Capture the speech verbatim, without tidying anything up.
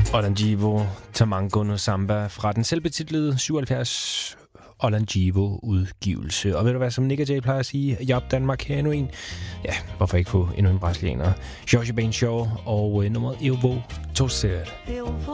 Olangivo, Tamango no Samba fra den selvbetitlede syvoghalvfjerds Olangivo-udgivelse. Og ved du hvad, som Nick og Jay plejer at sige, Jop Danmark her endnu en. Ja, hvorfor ikke få endnu en brasilianer? Jorge Ben Shaw og uh, nummeret Evo Torcer.